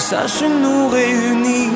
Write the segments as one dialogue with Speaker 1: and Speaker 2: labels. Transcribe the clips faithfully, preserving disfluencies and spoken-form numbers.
Speaker 1: sache nous réunir.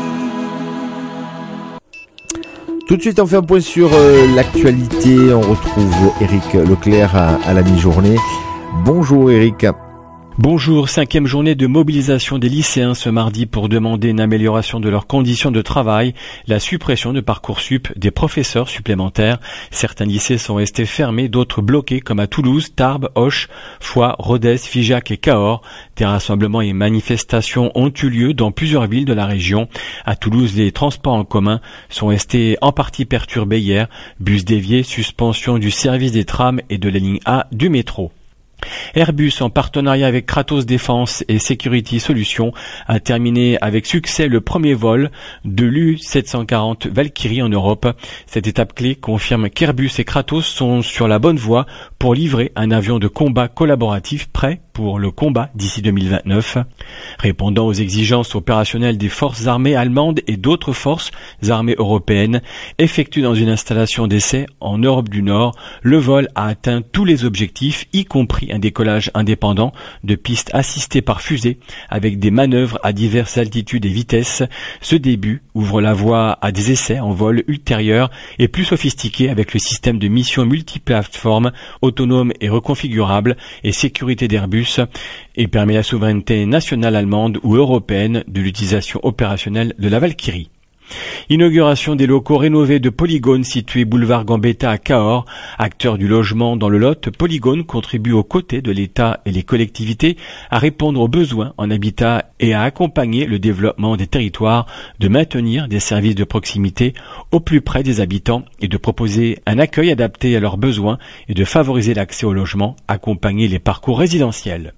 Speaker 2: Tout de suite, on fait un point sur euh, l'actualité. On retrouve Éric Leclerc à, à la mi-journée. Bonjour Éric.
Speaker 3: Bonjour, cinquième journée de mobilisation des lycéens ce mardi pour demander une amélioration de leurs conditions de travail, la suppression de Parcoursup, des professeurs supplémentaires. Certains lycées sont restés fermés, d'autres bloqués comme à Toulouse, Tarbes, Auch, Foix, Rodez, Figeac et Cahors. Des rassemblements et manifestations ont eu lieu dans plusieurs villes de la région. À Toulouse, les transports en commun sont restés en partie perturbés hier. Bus déviés, suspension du service des trams et de la ligne A du métro. Airbus, en partenariat avec Kratos Défense et Security Solutions, a terminé avec succès le premier vol de l'U sept cent quarante Valkyrie en Europe. Cette étape clé confirme qu'Airbus et Kratos sont sur la bonne voie pour livrer un avion de combat collaboratif prêt pour le combat d'ici deux mille vingt-neuf. Répondant aux exigences opérationnelles des forces armées allemandes et d'autres forces armées européennes, effectué dans une installation d'essai en Europe du Nord, le vol a atteint tous les objectifs, y compris un décollage indépendant de pistes assistées par fusée avec des manœuvres à diverses altitudes et vitesses. Ce début ouvre la voie à des essais en vol ultérieurs et plus sophistiqués avec le système de mission multiplateforme autonome et reconfigurable et sécurité d'Airbus et permet la souveraineté nationale allemande ou européenne de l'utilisation opérationnelle de la Valkyrie. Inauguration des locaux rénovés de Polygone situés boulevard Gambetta à Cahors. Acteur du logement dans le Lot, Polygone contribue aux côtés de l'État et les collectivités à répondre aux besoins en habitat et à accompagner le développement des territoires, de maintenir des services de proximité au plus près des habitants et de proposer un accueil adapté à leurs besoins et de favoriser l'accès au logement, accompagner les parcours résidentiels.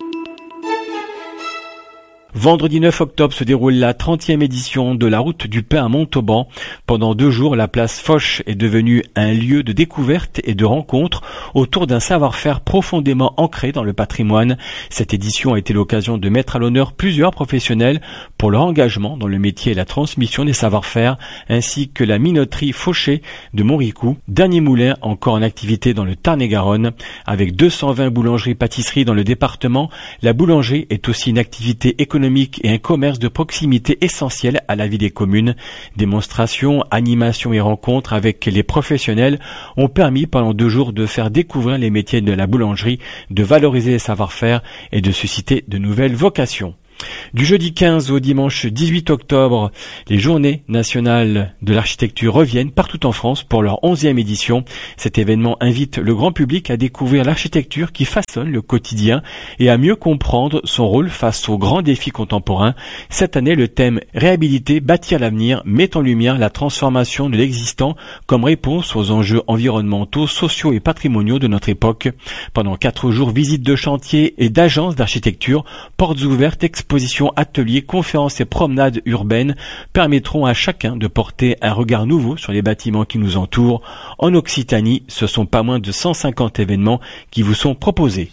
Speaker 3: Vendredi neuf octobre se déroule la trentième édition de la route du pain à Montauban. Pendant deux jours, la place Foch est devenue un lieu de découverte et de rencontre autour d'un savoir-faire profondément ancré dans le patrimoine. Cette édition a été l'occasion de mettre à l'honneur plusieurs professionnels pour leur engagement dans le métier et la transmission des savoir-faire, ainsi que la minoterie Fauché de Montricou, dernier moulin encore en activité dans le Tarn-et-Garonne. Avec deux cent vingt boulangeries-pâtisseries dans le département, la boulangerie est aussi une activité économique et un commerce de proximité essentiel à la vie des communes. Démonstrations, animations et rencontres avec les professionnels ont permis pendant deux jours de faire découvrir les métiers de la boulangerie, de valoriser les savoir-faire et de susciter de nouvelles vocations. Du jeudi quinze au dimanche dix-huit octobre, les journées nationales de l'architecture reviennent partout en France pour leur onzième édition. Cet événement invite le grand public à découvrir l'architecture qui façonne le quotidien et à mieux comprendre son rôle face aux grands défis contemporains. Cette année, le thème « Réhabiliter, bâtir l'avenir » met en lumière la transformation de l'existant comme réponse aux enjeux environnementaux, sociaux et patrimoniaux de notre époque. Pendant quatre jours, visites de chantiers et d'agences d'architecture, portes ouvertes, expositions, ateliers, conférences et promenades urbaines permettront à chacun de porter un regard nouveau sur les bâtiments qui nous entourent. En Occitanie, ce sont pas moins de cent cinquante événements qui vous sont proposés.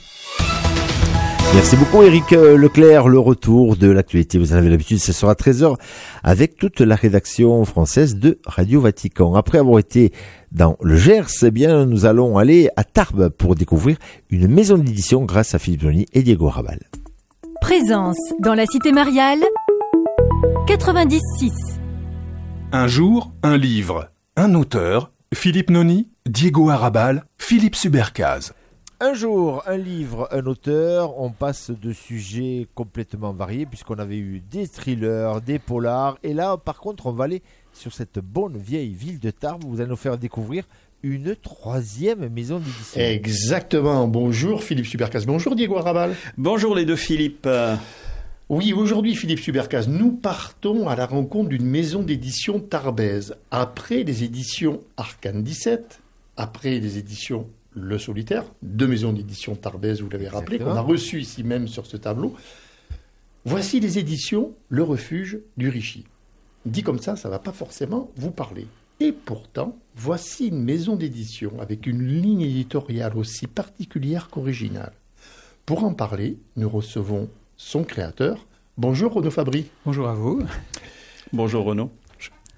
Speaker 2: Merci beaucoup Éric Leclerc. Le retour de l'actualité, vous en avez l'habitude, ce sera à treize heures avec toute la rédaction française de Radio Vatican. Après avoir été dans le Gers, eh bien, nous allons aller à Tarbes pour découvrir une maison d'édition grâce à Philippe Noni et Diego Arrabal.
Speaker 4: Présence dans la cité mariale quatre-vingt-dix six.
Speaker 5: Un jour, un livre, un auteur, Philippe Noni, Diego Arrabal, Philippe Subercaz.
Speaker 2: Un jour, un livre, un auteur, on passe de sujets complètement variés puisqu'on avait eu des thrillers, des polars et là par contre on va aller sur cette bonne vieille ville de Tarbes. Vous allez nous faire découvrir une troisième maison d'édition.
Speaker 6: Exactement. Bonjour Philippe Subercaz. Bonjour Diego Arrabal.
Speaker 7: Bonjour les deux Philippe.
Speaker 6: Oui, aujourd'hui Philippe Subercaz, nous partons à la rencontre d'une maison d'édition tarbaise. Après les éditions Arcane dix-sept, après les éditions Le Solitaire, deux maisons d'édition tarbaises, vous l'avez rappelé, qu'on a reçues ici même sur ce tableau. Voici les éditions Le Refuge du Richy. Dit comme ça, ça ne va pas forcément vous parler. Et pourtant, voici une maison d'édition avec une ligne éditoriale aussi particulière qu'originale. Pour en parler, nous recevons son créateur. Bonjour Renaud Fabry.
Speaker 7: Bonjour à vous. Bonjour Renaud.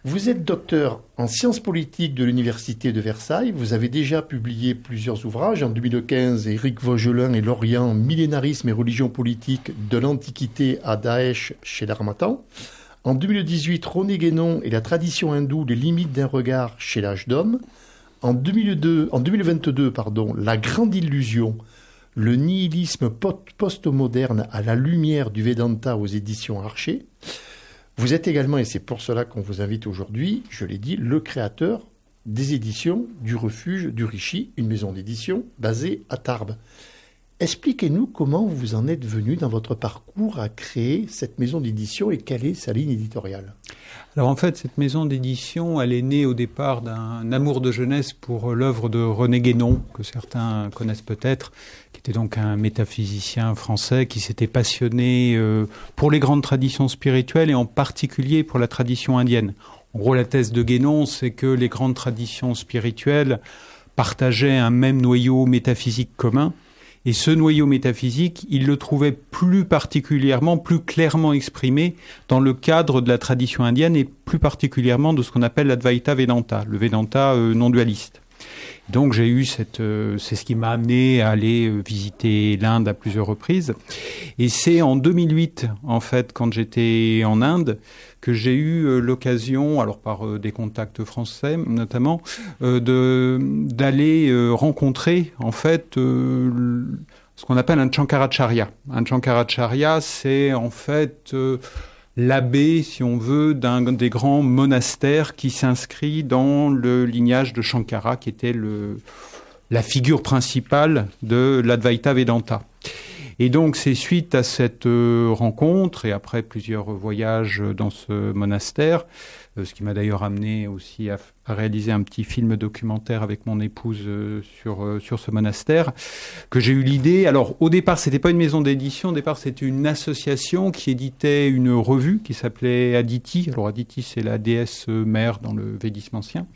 Speaker 6: Vous êtes docteur en sciences politiques de l'Université de Versailles. Vous avez déjà publié plusieurs ouvrages. En deux mille quinze, Éric Vaugelin et Lorient, Millénarisme et religion politique de l'Antiquité à Daesh chez l'Harmattan. En deux mille dix-huit, René Guénon et la tradition hindoue, les limites d'un regard chez l'Âge d'Homme. En, deux mille deux, en deux mille vingt-deux, pardon, La Grande Illusion, le nihilisme post-moderne à la lumière du Vedanta aux éditions Archer. Vous êtes également, et c'est pour cela qu'on vous invite aujourd'hui, je l'ai dit, le créateur des éditions du Refuge du Rishi, une maison d'édition basée à Tarbes. Expliquez-nous comment vous en êtes venu dans votre parcours à créer cette maison d'édition et quelle est sa ligne éditoriale.
Speaker 7: Alors en fait, cette maison d'édition, elle est née au départ d'un amour de jeunesse pour l'œuvre de René Guénon, que certains connaissent peut-être, qui était donc un métaphysicien français qui s'était passionné euh, pour les grandes traditions spirituelles et en particulier pour la tradition indienne. En gros, la thèse de Guénon, c'est que les grandes traditions spirituelles partageaient un même noyau métaphysique commun. Et ce noyau métaphysique, il le trouvait plus particulièrement, plus clairement exprimé dans le cadre de la tradition indienne et plus particulièrement de ce qu'on appelle l'Advaita Vedanta, le Vedanta euh, non dualiste. Donc j'ai eu cette, euh, c'est ce qui m'a amené à aller euh, visiter l'Inde à plusieurs reprises. Et c'est en deux mille huit, en fait, quand j'étais en Inde, que j'ai eu euh, l'occasion, alors par euh, des contacts français notamment, euh, de d'aller euh, rencontrer en fait euh, ce qu'on appelle un Shankaracharya. Un Shankaracharya, c'est en fait euh, l'abbé, si on veut, d'un des grands monastères qui s'inscrit dans le lignage de Shankara, qui était le, la figure principale de l'Advaita Vedanta. Et donc, c'est suite à cette euh, rencontre et après plusieurs voyages dans ce monastère, euh, ce qui m'a d'ailleurs amené aussi à, à réaliser un petit film documentaire avec mon épouse euh, sur euh, sur ce monastère, que j'ai eu l'idée. Alors, au départ, c'était pas une maison d'édition. Au départ, c'était une association qui éditait une revue qui s'appelait Aditi. Alors, Aditi, c'est la déesse mère dans le védisme ancien.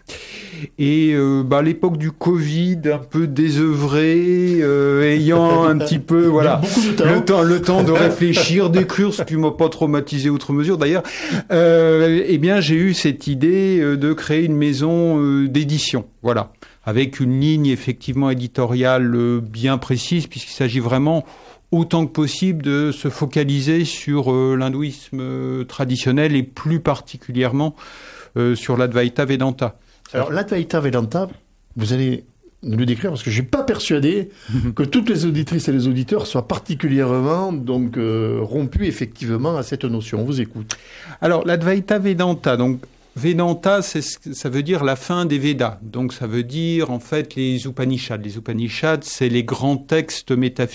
Speaker 7: Et euh, bah, à l'époque du Covid, un peu désœuvré, euh, ayant un petit peu, voilà, le temps, le temps de réfléchir, d'écrire, ce qui m'a pas traumatisé outre mesure d'ailleurs. Euh, eh bien, j'ai eu cette idée de créer une maison euh, d'édition, voilà, avec une ligne effectivement éditoriale euh, bien précise, puisqu'il s'agit vraiment autant que possible de se focaliser sur euh, l'hindouisme euh, traditionnel et plus particulièrement euh, sur l'Advaita Vedanta.
Speaker 6: Alors, l'Advaita Vedanta, vous allez nous le décrire parce que je ne suis pas persuadé que toutes les auditrices et les auditeurs soient particulièrement donc, euh, rompus effectivement à cette notion. On vous écoute.
Speaker 7: Alors, l'Advaita Vedanta, donc Vedanta, c'est, ça veut dire la fin des Védas. Donc, ça veut dire en fait les Upanishads. Les Upanishads, c'est les grands textes métaphysiques